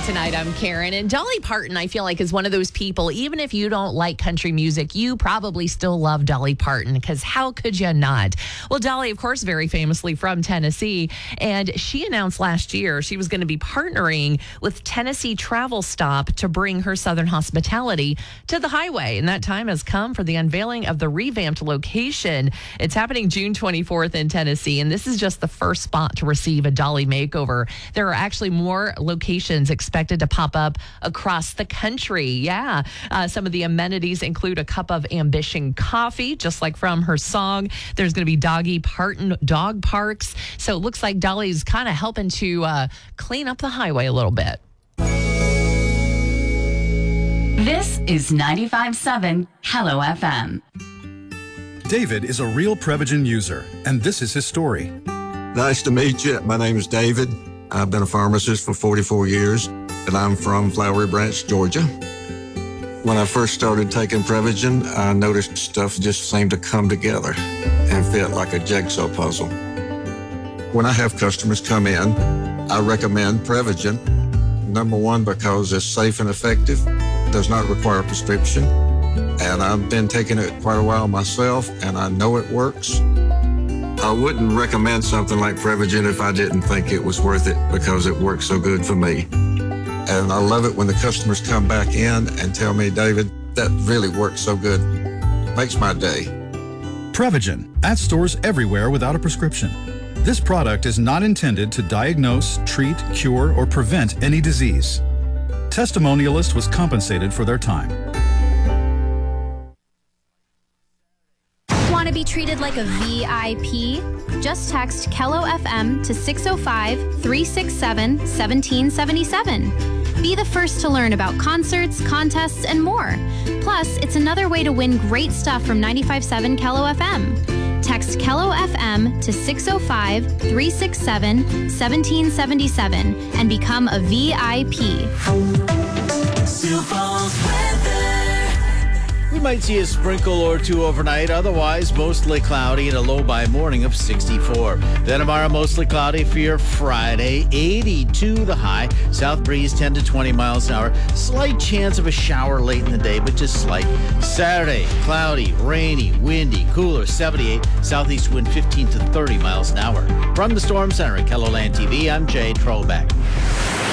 tonight. I'm Karen. And Dolly Parton, I feel like, is one of those people, even if you don't like country music, you probably still love Dolly Parton, because how could you not? Well, Dolly, of course, very famously from Tennessee, and she announced last year she was going to be partnering with Tennessee Travel Stop to bring her Southern hospitality to the highway. And that time has come for the unveiling of the revamped location. It's happening June 24th in Tennessee, and this is just the first spot to receive a Dolly makeover. There are actually more locations expected to pop up across the country. Yeah. Some of the amenities include a cup of Ambition coffee, just like from her song. There's going to be Doggy Parton dog parks. So it looks like Dolly's kind of helping to clean up the highway a little bit. This is 95.7 Hello FM. David is a real Prevagen user, and this is his story. Nice to meet you. My name is David. I've been a pharmacist for 44 years, and I'm from Flowery Branch, Georgia. When I first started taking Prevagen, I noticed stuff just seemed to come together and fit like a jigsaw puzzle. When I have customers come in, I recommend Prevagen. Number one, because it's safe and effective, does not require a prescription, and I've been taking it quite a while myself, and I know it works. I wouldn't recommend something like Prevagen if I didn't think it was worth it, because it works so good for me. And I love it when the customers come back in and tell me, David, that really works so good. Makes my day. Prevagen, at stores everywhere without a prescription. This product is not intended to diagnose, treat, cure, or prevent any disease. Testimonialist was compensated for their time. Want to be treated like a VIP? Just text Kello FM to 605-367-1777. Be the first to learn about concerts, contests, and more. Plus, it's another way to win great stuff from 95.7 Kello FM. Text Kello FM to 605-367-1777 and become a VIP. Sioux Falls weather. We might see a sprinkle or two overnight, otherwise mostly cloudy and a low by morning of 64. Then tomorrow, mostly cloudy for your Friday, 82 the high. South breeze 10 to 20 miles an hour. Slight chance of a shower late in the day, but just slight. Saturday, cloudy, rainy, windy, cooler, 78. Southeast wind 15 to 30 miles an hour. From the Storm Center at KELOLAND TV, I'm Jay Trollback.